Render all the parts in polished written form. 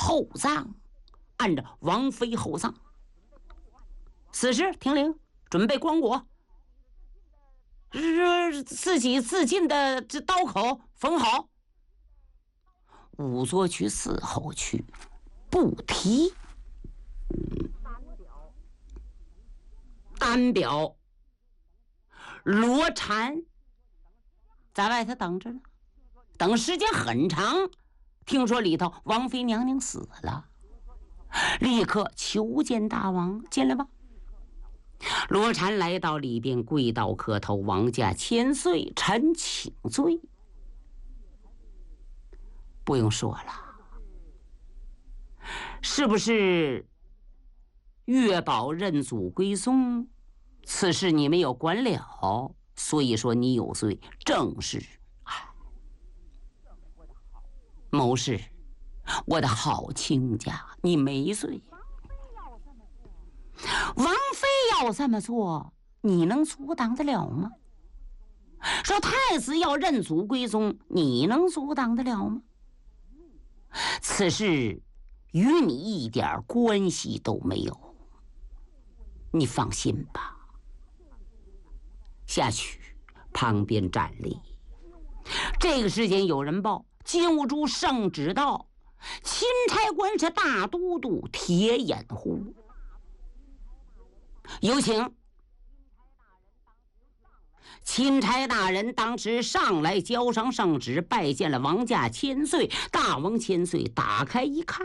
厚葬，按照王妃厚葬。死时停灵，准备棺椁，自己自尽的这刀口缝好。仵作去死后去，不提。单表罗禅在外头等着呢，等时间很长，听说里头王妃娘娘死了，立刻求见大王。进来吧。罗禅来到里边，跪倒磕头，王家千岁，臣请罪。不用说了，是不是月宝认祖归宗？此事你没有管了，所以说你有罪。正是，谋士，我的好亲家，你没罪。王妃要这么做，你能阻挡得了吗？说太子要认祖归宗，你能阻挡得了吗？此事与你一点关系都没有，你放心吧。下去，旁边站立。这个时间有人报，金兀术圣旨到，钦差官是大都督铁眼狐。有请。钦差大人当时上来交上圣旨，拜见了王家千岁。大王千岁打开一看，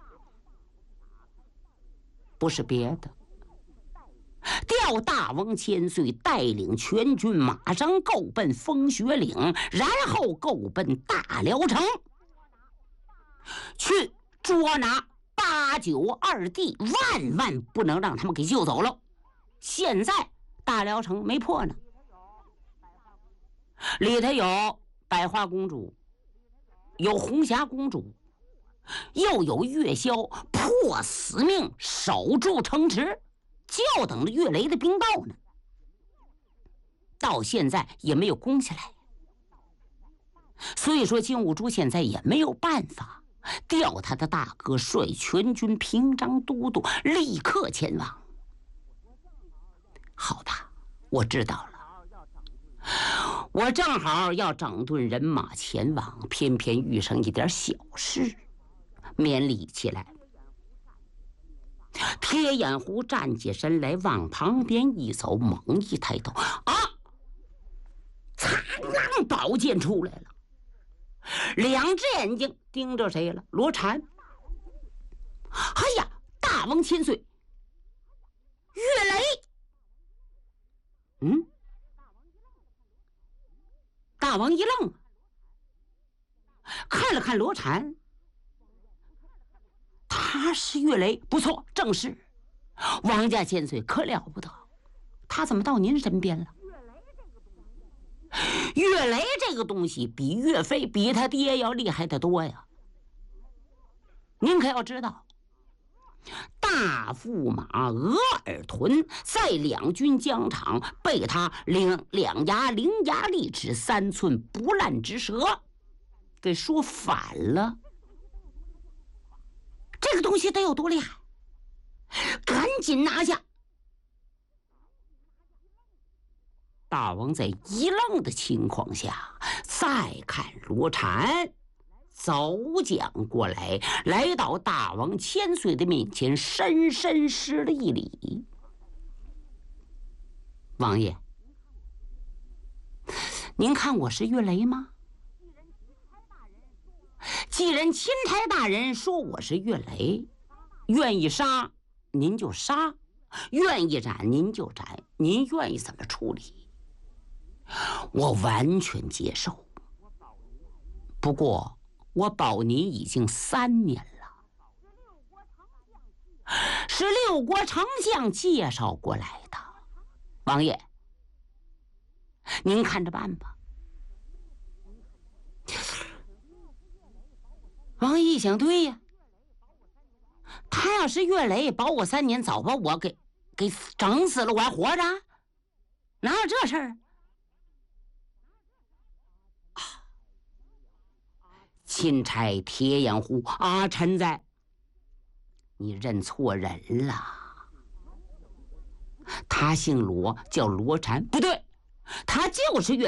不是别的，调大王千岁带领全军马上够奔风雪岭，然后够奔大辽城，去捉拿八九二弟，万万不能让他们给救走了。现在大辽城没破呢，里头有百花公主，有红霞公主，又有月宵破死命守住城池，就等着岳雷的兵到呢。到现在也没有攻下来，所以说金兀术现在也没有办法调他的大哥率全军平章都督立刻前往。好吧，我知道了，我正好要整顿人马前往，偏偏遇上一点小事，勉力起来。铁眼狐站起身来，往旁边一走，猛一抬头，啊！苍狼宝剑出来了，两只眼睛盯着谁了？罗禅。哎呀，大王千岁，岳雷！大王一愣，看了看罗禅，他是岳雷，不错，正是。王家千岁可了不得，他怎么到您身边了？岳雷这个东西比岳飞比他爹要厉害得多呀。您可要知道，大驸马额尔屯在两军疆场被他两牙伶牙俐齿3寸不烂之舌给说反了。这个东西得有多厉害？赶紧拿下！大王在一愣的情况下，再看罗禅走将过来，来到大王千岁的面前，深深施了一礼。王爷，您看我是岳雷吗？既然钦差大人说我是岳雷，愿意杀您就杀，愿意斩您就斩，您愿意怎么处理，我完全接受。不过我保您已经3年了，是6国丞相介绍过来的。王爷，您看着办吧。王爷一想，对呀，他要是岳雷保我3年，早把我给整死了，我还活着？哪有这事儿啊？钦差铁眼狐啊，臣在。 你认错人了。他姓罗，叫罗禅，不对，他就是岳